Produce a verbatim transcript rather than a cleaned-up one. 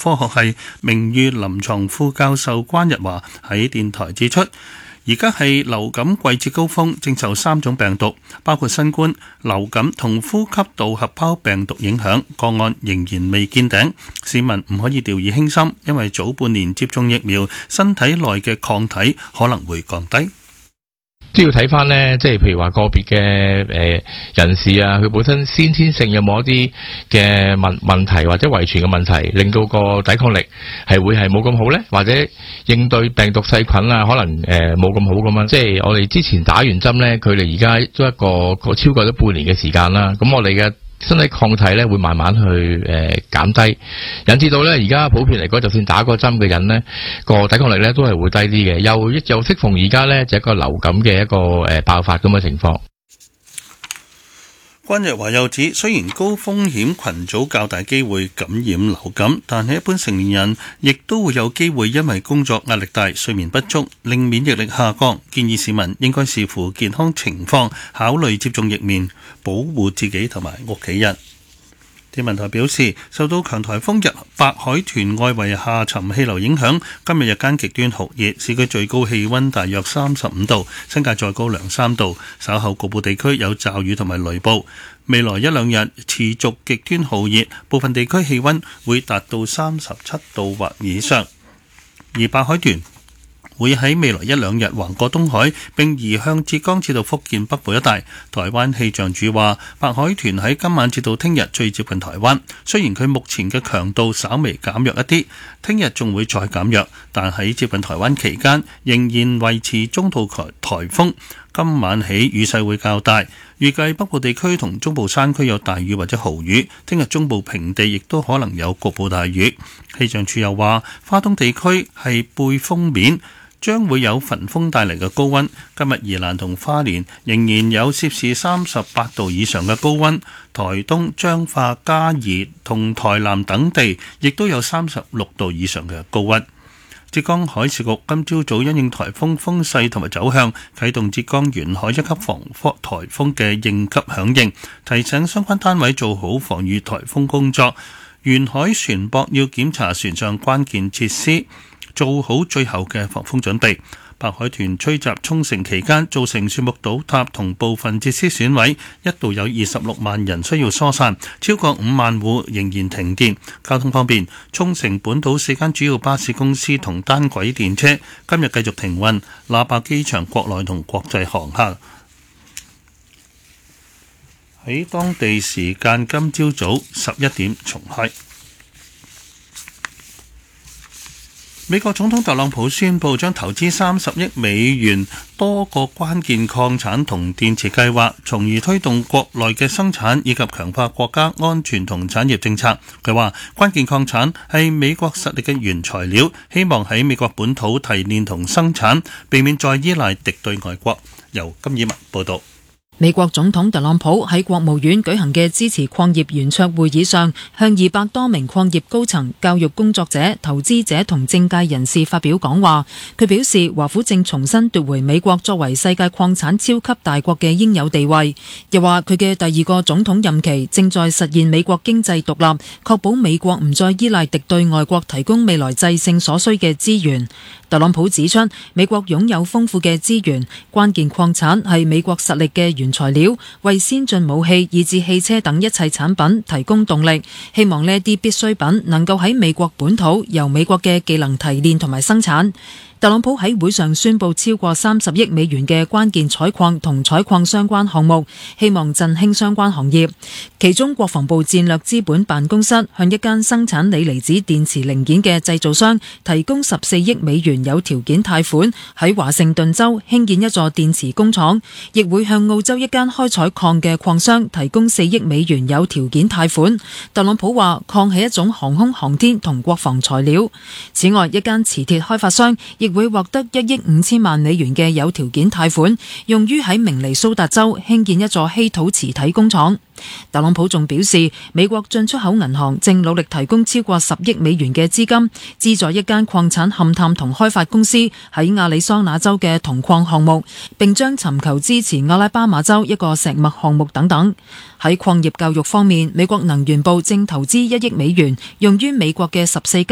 科學系名譽臨床副教授關日華喺電台指出，而家係流感季節高峰，正受三種病毒，包括新冠、流感同呼吸道合胞病毒影響，個案仍然未見頂。市民唔可以掉以輕心，因為早半年接種疫苗，身體內嘅抗體可能會降低。 都要睇翻呢，即係譬如話個別嘅誒人士啊，佢本身先天性有冇一啲嘅問問題或者遺傳嘅問題，令到個抵抗力係會係冇咁好呢？或者應對病毒細菌啊，可能誒冇咁好咁樣。即係我哋之前打完針呢，佢哋而家都一個個超過咗半年嘅時間啦。咁我哋嘅身體抗體咧會慢慢去誒減低，引致到咧而家普遍嚟講，就算打過針嘅人咧，個抵抗力咧都係會低啲嘅。又又適逢而家咧就一個流感嘅一個誒爆發咁嘅情況。 關日華又指，雖然高風險群組較大機會感染流感，但係一般成年人亦都會有機會因為工作壓力大、睡眠不足，令免疫力下降。建議市民應該視乎健康情況，考慮接種疫苗，保護自己同埋屋企人。天文台表示，受到強颱風日白海豚外圍下沉氣流影響，今日日間極端酷熱，市區最高氣溫大約三十五度，新界再高兩三度。稍後局部地區有驟雨同埋雷暴。未來一兩日持續極端酷熱，部分地區氣溫會達到三十七度或以上。而白海豚會喺未來一兩日橫過東海，並移向浙江至到福建北部一帶。台灣氣象署話，白海豚喺今晚至到聽日最接近台灣。雖然佢目前嘅強度稍微減弱一啲，聽日仲會再減弱，但喺接近台灣期間仍然維持中度台颱風。今晚起雨勢會較大，預計北部地區同中部山區有大雨或者豪雨，聽日中部平地亦都可能有局部大雨。氣象署又話，花東地區係背風面，將會有焚風帶嚟嘅高溫。今日宜蘭同花蓮仍然有攝氏三十八度以上嘅高溫，台東、彰化、嘉義同台南等地亦都有三十六度以上嘅高溫。浙江海事局今朝早因應颱風風勢同埋走向，啟動浙江沿海一級防颱風嘅應急響應，提醒相關單位做好防禦颱風工作。沿海船舶要檢查船上關鍵設施，做好最後嘅防風準備。白海豚吹襲沖繩期間，造成樹木倒塌同部分設施損毀，一度有二十六萬人需要疏散，超過五萬戶仍然停電。交通方面，沖繩本島四間主要巴士公司同單軌電車今日繼續停運，喇叭機場國內同國際航廈喺當地時間今朝早十一點重開。美國總統特朗普宣布將投資三十億美元多個關鍵礦產同電池計劃，從而推動國內嘅生產以及強化國家安全同產業政策。佢話關鍵礦產係美國實力嘅原材料，希望喺美國本土提煉同生產，避免再依賴敵對外國。由金以文報道。 美國總統特朗普喺國務院舉行嘅支持礦業圓桌會議上，向二百多名礦業高層、教育工作者、投資者同政界人士發表講話。佢表示，華府正重新奪回美國作為世界礦產超級大國嘅應有地位。又話佢嘅第二個總統任期正在實現美國經濟獨立，確保美國唔再依賴敵對外國提供未來制勝所需嘅資源。特朗普指出，美國擁有豐富嘅資源，關鍵礦產係美國實力嘅原材料，為先進武器以至汽車等一切產品提供動力。希望呢啲必需品能夠喺美國本土由美國嘅技能提煉同埋生產。特朗普喺會上宣布超過三十億美元嘅關鍵採礦同採礦相關項目，希望振興相關行業。其中，國防部戰略資本辦公室向一間生產鋰離子電池零件嘅製造商提供十四億美元有條件貸款，喺華盛頓州興建一座電池工廠，亦會向澳洲一間開採礦嘅礦商提供四億美元有條件貸款。特朗普話，礦係一種航空航天同國防材料。此外，一間磁鐵開發商亦會獲得一億五千萬美元嘅有條件貸款，用於喺明尼蘇達州興建一座稀土磁體工廠。特朗普仲表示，美國進出口銀行正努力提供超過十億美元嘅資金，資助一間礦產勘探同開發公司喺亞利桑那州嘅銅礦項目，並將尋求支持阿拉巴馬州一個石墨項目等等。喺礦業教育方面，美國能源部正投資一億美元，用於美國嘅十四間